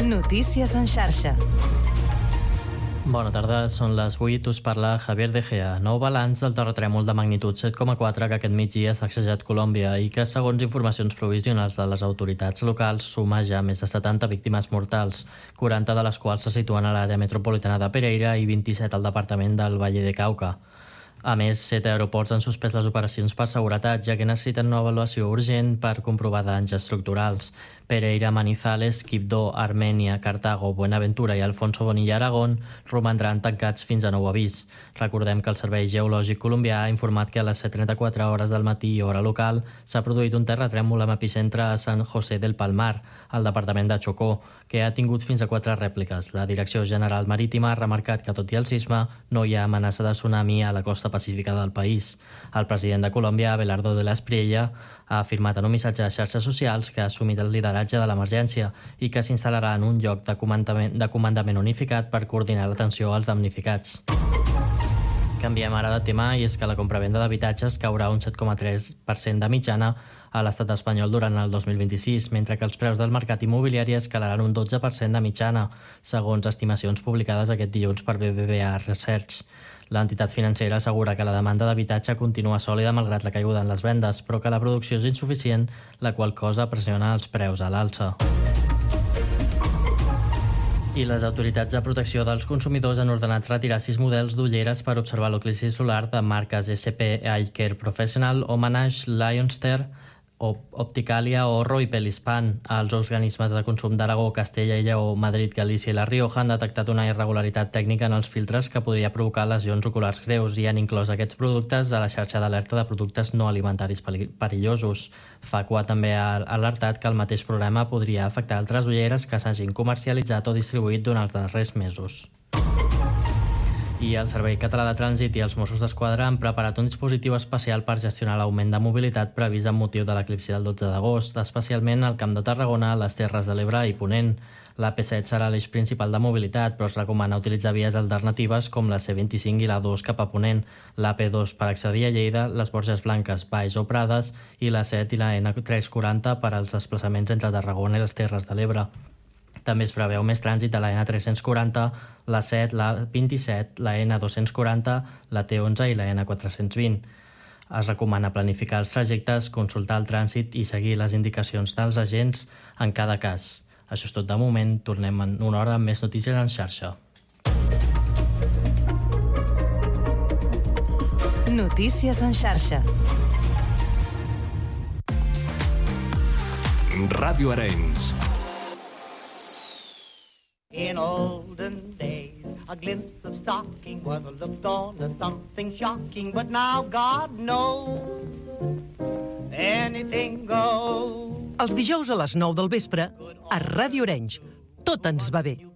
Notícies en xarxa. Bona tarda, són les 8, us parla Javier De Gea. Nou balanç del terratrèmol de magnitud 7,4 que aquest migdia ha sacsejat Colòmbia i que, segons informacions provisionals de les autoritats locals, suma ja més de 70 víctimes mortals, 40 de les quals se situen a l'àrea metropolitana de Pereira i 27 al departament del Valle de Cauca. A més, 7 aeroports han suspès les operacions per seguretat, ja que necessiten una avaluació urgent per comprovar danys estructurals. Pereira, Manizales, Quibdó, Armènia, Cartago, Buenaventura i Alfonso Bonilla Aragón romandran tancats fins a nou avís. Recordem que el Servei Geològic colombià ha informat que a les 7:34 hores del matí, hora local, s'ha produït un terratrèmol amb epicentre a San José del Palmar, al departament de Chocó, que ha tingut fins a 4 rèpliques. La Direcció General Marítima ha remarcat que, tot i el sisme, no hi ha amenaça de tsunami a la costa pacífica del país. El president de Colòmbia, Abelardo de la Espriella, ha afirmat en un missatge a xarxes socials que ha assumit el lideratge de l'emergència i que s'instal·larà en un lloc de comandament unificat per coordinar l'atenció als damnificats. Canviem ara de tema, i és que la compravenda d'habitatges caurà un 7,3% de mitjana a l'estat espanyol durant el 2026, mentre que els preus del mercat immobiliari escalaran un 12% de mitjana, segons estimacions publicades aquest dilluns per BBVA Research. L'entitat financera assegura que la demanda d'habitatge continua sòlida malgrat la caiguda en les vendes, però que la producció és insuficient, la qual cosa pressiona els preus a l'alça. I les autoritats de protecció dels consumidors han ordenat retirar 6 models d'ulleres per observar l'eclipsi solar de marques SP Eye Care Professional, Homanage, Lionster, Opticalia o Roipel Hispan. Els organismes de consum d'Aragó, Castella i Lleó, Madrid, Galícia i La Rioja han detectat una irregularitat tècnica en els filtres que podria provocar lesions oculars greus i han inclòs aquests productes a la xarxa d'alerta de productes no alimentaris perillosos. Facua també ha alertat que el mateix problema podria afectar altres ulleres que s'hagin comercialitzat o distribuït durant els darrers mesos. I el Servei Català de Trànsit i els Mossos d'Esquadra han preparat un dispositiu especial per gestionar l'augment de mobilitat previst amb motiu de l'eclipsi del 12 d'agost, especialment al Camp de Tarragona, les Terres de l'Ebre i Ponent. L'AP7 serà l'eix principal de mobilitat, però es recomana utilitzar vies alternatives com la C25 i la 2 cap a Ponent, l'AP2 per accedir a Lleida, les Borges Blanques, Baix o Prades i la 7 i la N340 per als desplaçaments entre Tarragona i les Terres de l'Ebre. També es preveu més trànsit a la N340, la 7, la 27, la N240, la T11 i la N420. Es recomana planificar els trajectes, consultar el trànsit i seguir les indicacions dels agents en cada cas. Això és tot de moment. Tornem en una hora amb més notícies en xarxa. Notícies en xarxa. Ràdio Arenys. In olden days, a glimpse of stocking was looked on as something shocking, but now God knows anything goes. Els dijous a les 9 del vespre, a Ràdio Arenys, tot ens va bé.